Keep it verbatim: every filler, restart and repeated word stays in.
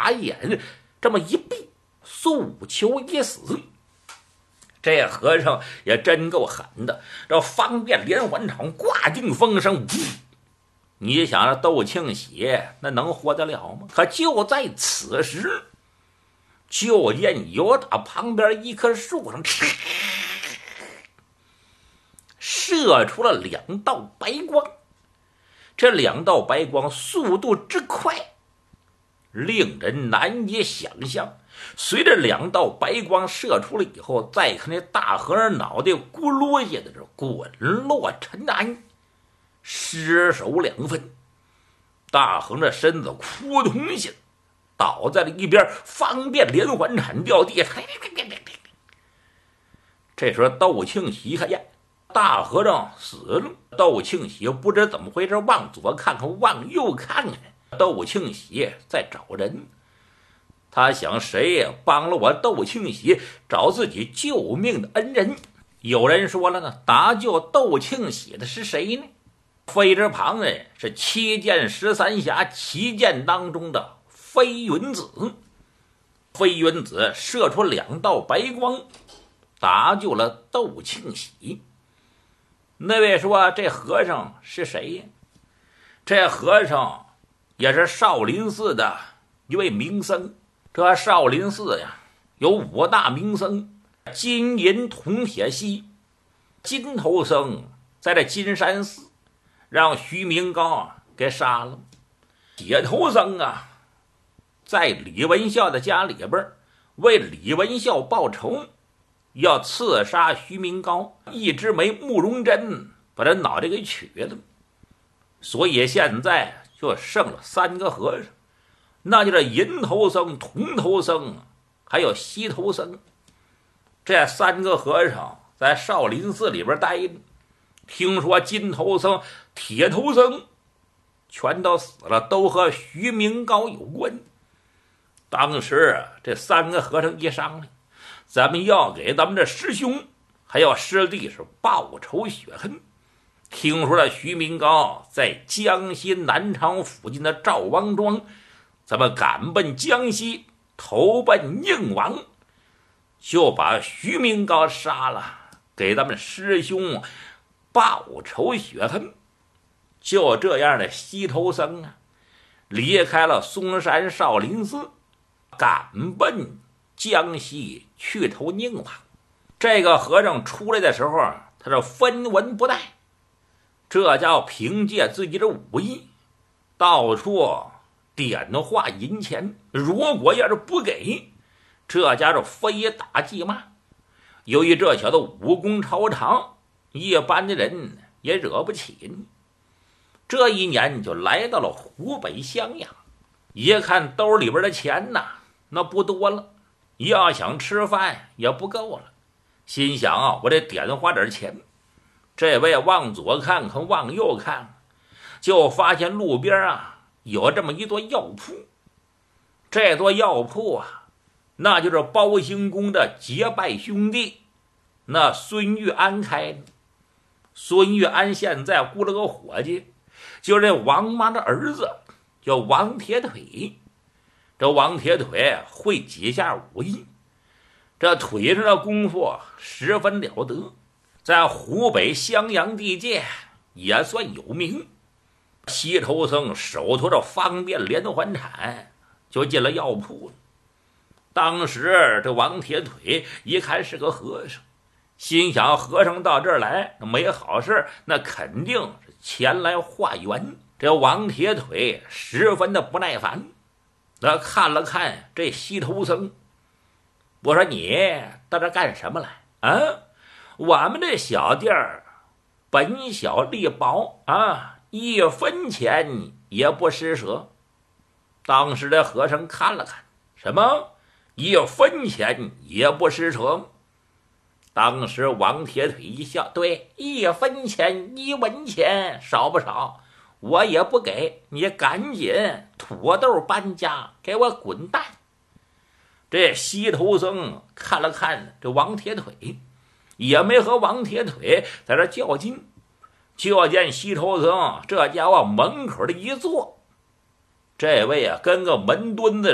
把眼这么一闭，诉求已死。这和尚也真够狠的，这方便连环场挂定风声，你想这窦庆喜那能活得了吗？可就在此时，就见有打旁边一棵树上射出了两道白光，这两道白光速度之快，令人难以想象。随着两道白光射出了以后，再看那大和尚脑袋咕噜一下的是滚落尘埃，尸首两分。大和尚的身子扑通一下倒在了一边，方便连环铲掉地。这时候窦庆喜一看呀，大和尚死了。窦庆喜不知怎么回事，往左看看往右看看，窦庆喜在找人。他想，谁也帮了我窦庆喜找自己救命的恩人。有人说了呢，搭救窦庆喜的是谁呢？非之旁人是七剑十三侠七剑当中的飞云子。飞云子射出两道白光，搭救了窦庆喜。那位说这和尚是谁呀？这和尚也是少林寺的一位名僧。这少林寺呀有五大名僧：金银铜铁锡。金头僧在这金山寺让徐明高啊给杀了。铁头僧啊在李文孝的家里边为李文孝报仇，要刺杀徐明高，一枝梅慕容珍把他脑袋给取了。所以现在就剩了三个和尚，那就是银头僧、铜头僧还有锡头僧。这三个和尚在少林寺里边待着，听说金头僧、铁头僧全都死了，都和徐明高有关。当时这三个和尚一商量，咱们要给咱们这师兄还有师弟是报仇雪恨。听说了徐明高在江西南昌附近的赵王庄，咱们赶奔江西投奔宁王，就把徐明高杀了，给咱们师兄报仇雪恨。就这样的西头僧啊，离开了嵩山少林寺，赶奔江西去投宁王。这个和尚出来的时候，他是分文不带，这叫凭借自己的武艺，到处点化银钱。如果要是不给，这家是非打即骂。由于这小子武功超常，一般的人也惹不起。这一年就来到了湖北襄阳，一看兜里边的钱呐，那不多了，要想吃饭也不够了。心想啊，我得点花点钱。这位往左看看往右看看，就发现路边啊有这么一座药铺。这座药铺啊，那就是包兴公的结拜兄弟那孙玉安开的。孙玉安现在雇了个伙计，就是这王妈的儿子，叫王铁腿。这王铁腿会几下武艺，这腿上的功夫十分了得，在湖北襄阳地界也算有名。西头僧手托着方便连环铲就进了药铺。当时这王铁腿一看是个和尚，心想和尚到这儿来没好事，那肯定是前来化缘。这王铁腿十分的不耐烦，那看了看这西头僧，我说你到这干什么来啊？我们这小店儿本小利薄啊，一分钱也不施舍。当时的和尚看了看，什么一分钱也不施舍？当时王铁腿一笑，对，一分钱一文钱少不少，我也不给，你赶紧土豆搬家，给我滚蛋。这西头僧看了看这王铁腿，也没和王铁腿在这较劲，就见西头僧这家伙门口的一坐，这位啊跟个门墩子